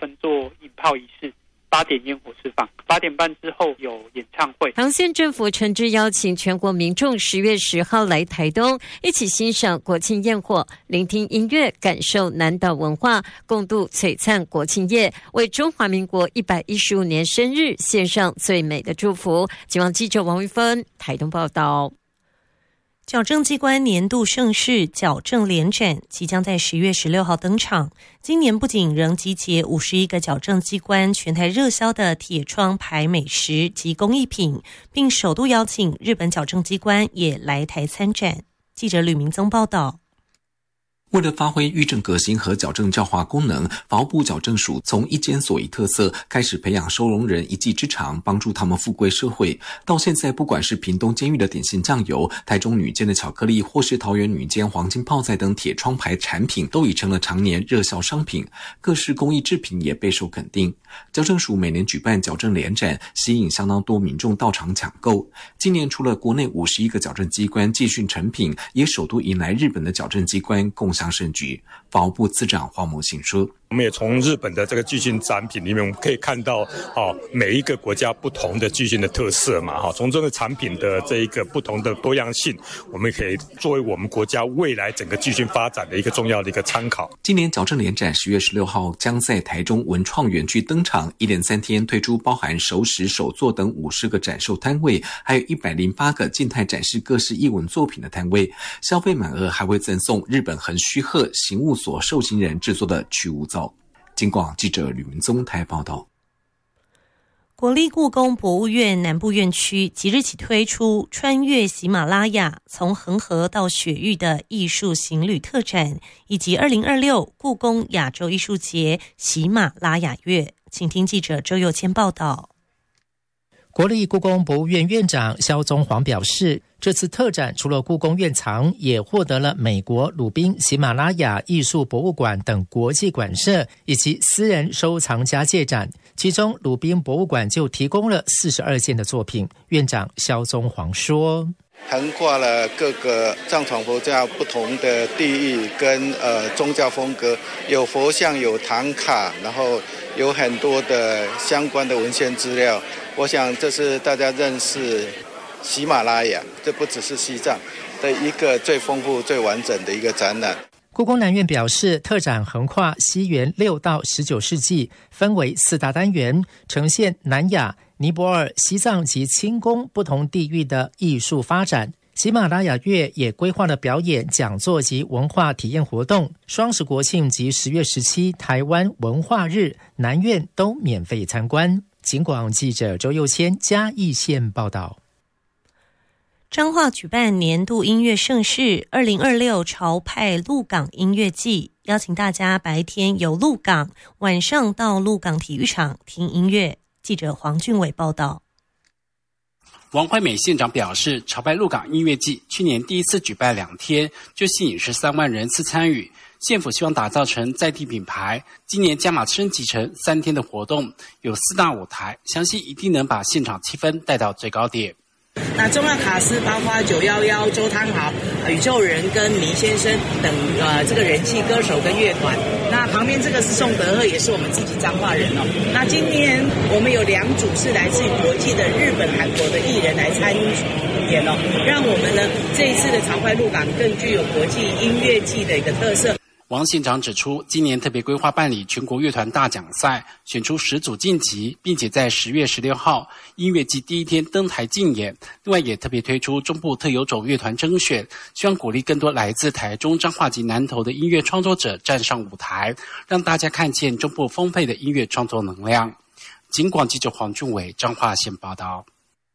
乘坐引炮仪式，8点烟火释放，8点半之后有演唱会。 唐县政府诚挚邀请全国民众10月10号来台东，一起欣赏国庆焰火，聆听音乐，感受南岛文化，共度璀璨国庆夜，为中华民国115年生日献上最美的祝福。警网记者王玉芬台东报道。矫正机关年度盛事矫正联展即将在10月16号登场。今年不仅仍集结51个矫正机关全台热销的铁窗牌美食及工艺品，并首度邀请日本矫正机关也来台参展。记者吕明宗报道。 为了发挥育正革新和矫正教化功能，法务部矫正署从一检所一特色开始培养收容人一技之长，帮助他们复归社会。到现在，不管是屏东监狱的点心酱油、台中女监的巧克力，或是桃园女监黄金泡菜等铁窗牌产品，都已成了常年热销商品。各式工艺制品也备受肯定。矫正署每年举办矫正联展，吸引相当多民众到场抢购。今年除了国内51个矫正机关继续成品，也首度迎来日本的矫正机关共襄盛举。法务部次长黄某信说， 我们也从日本的这个巨星展品里面，我们可以看到每一个国家不同的巨星的特色嘛，从这个产品的这一个不同的多样性，我们可以作为我们国家未来整个巨星发展的一个重要的一个参考。 今年矫正联展10月16号将在台中文创园区登场，一连3天推出包含熟食、手作等50个展售摊位，还有108个静态展示各式艺文作品的摊位，消费满额还会赠送日本横须贺刑务所受刑人制作的去污皂。警广记者吕明宗台报道。 国立故宫博物院南部院区即日起推出穿越喜马拉雅从恒河到雪域的艺术行旅特展，以及2026故宫亚洲艺术节喜马拉雅月。请听记者周佑谦报道。 国立故宫博物院院长萧宗煌表示，这次特展除了故宫院藏，也获得了美国鲁宾喜马拉雅艺术博物馆等国际馆舍以及私人收藏家借展，其中鲁宾博物馆就提供了42件的作品。院长萧宗煌说， 横跨了各个藏传佛教不同的地域跟宗教风格，有佛像，有唐卡，然后有很多的相关的文献资料。我想这是大家认识喜马拉雅，这不只是西藏的一个最丰富最完整的一个展览。 故宫南院表示，特展横跨西元6到19世纪，分为4大单元，呈现南亚、尼泊尔、西藏及清宫不同地域的艺术发展。喜马拉雅月也规划了表演、讲座及文化体验活动。双十国庆及10月17台湾文化日，南院都免费参观。警广记者周佑谦嘉义县报道。 彰化举办年度音乐盛事2026潮派鹿港音乐季，邀请大家白天游鹿港，晚上到鹿港体育场听音乐。记者黄俊伟报道。 王惠美县长表示，潮派鹿港音乐季去年第一次举办2天，就吸引13万人次参与。县府希望打造成在地品牌，今年加码升级成3天的活动，有4大舞台，相信一定能把现场气氛带到最高点。 那重要卡司包括911、周汤豪、宇宙人跟迷先生等这个人气歌手跟乐团。那旁边这个是宋德赫，也是我们自己彰化人哦。那今年我们有2组是来自于国际的日本、韩国的艺人来参与演哦，让我们呢这一次的潮派鹿港更具有国际音乐季的一个特色。 王县长指出，今年特别规划办理全国乐团大奖赛，选出10组晋级，并且在10月16号音乐季第一天登台竞演。另外也特别推出中部特有种乐团甄选，希望鼓励更多来自台中、彰化及南投的音乐创作者站上舞台，让大家看见中部丰沛的音乐创作能量。警广记者黄俊伟彰化县报道。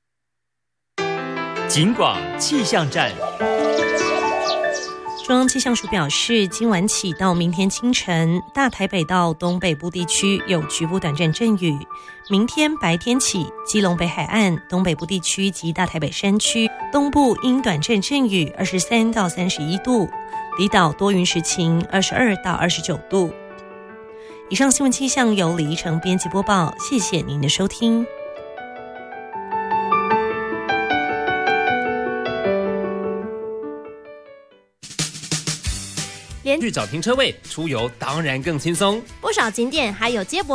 警广气象站。 中央气象署表示，今晚起到明天清晨，大台北到东北部地区有局部短暂阵雨。明天白天起，基隆北海岸、东北部地区及大台北山区东部因短暂阵雨23到31度，离岛多云时晴22到29度。以上新闻气象由李依晨编辑播报，谢谢您的收听。 去找停车位，出游当然更轻松。 不少景点还有接驳